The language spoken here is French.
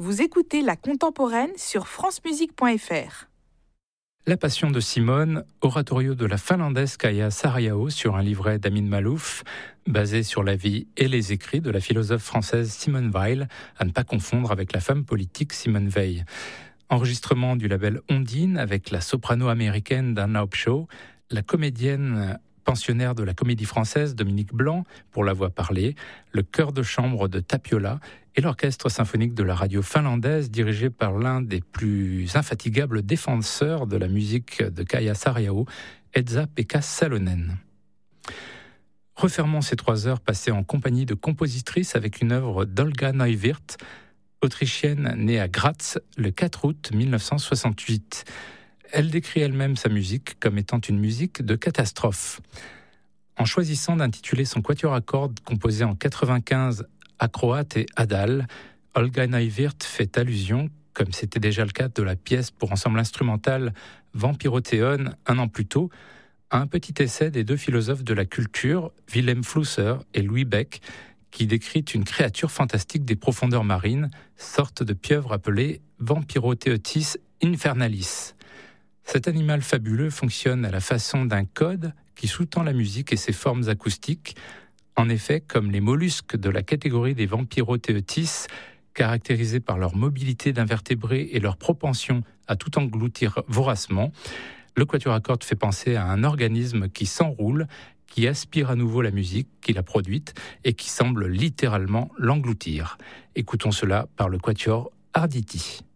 Vous écoutez La Contemporaine sur francemusique.fr. La Passion de Simone, oratorio de la finlandaise Kaija Saariaho sur un livret d'Amin Maalouf, basé sur la vie et les écrits de la philosophe française Simone Weil, à ne pas confondre avec la femme politique Simone Veil. Enregistrement du label Ondine avec la soprano américaine Dana Upshaw, la comédienne pensionnaire de la Comédie Française Dominique Blanc pour la voix parlée, le chœur de chambre de Tapiola et l'orchestre symphonique de la radio finlandaise dirigé par l'un des plus infatigables défenseurs de la musique de Kaija Saariaho, Esa-Pekka Salonen. Refermons ces 3 heures passées en compagnie de compositrices avec une œuvre d'Olga Neuwirth, autrichienne née à Graz le 4 août 1968. Elle décrit elle-même sa musique comme étant une musique de catastrophe. En choisissant d'intituler son quatuor à cordes composé en 95 Acroate et Adal, Olga Neuwirth fait allusion, comme c'était déjà le cas de la pièce pour ensemble instrumental Vampirothéon 1 an plus tôt, à un petit essai des 2 philosophes de la culture, Wilhelm Flusser et Louis Beck, qui décrit une créature fantastique des profondeurs marines, sorte de pieuvre appelée Vampirothéotis infernalis. Cet animal fabuleux fonctionne à la façon d'un code qui sous-tend la musique et ses formes acoustiques. En effet, comme les mollusques de la catégorie des Vampirothéotis, caractérisés par leur mobilité d'invertébrés et leur propension à tout engloutir voracement, le quatuor à cordes fait penser à un organisme qui s'enroule, qui aspire à nouveau la musique qu'il a produite et qui semble littéralement l'engloutir. Écoutons cela par le quatuor Arditi.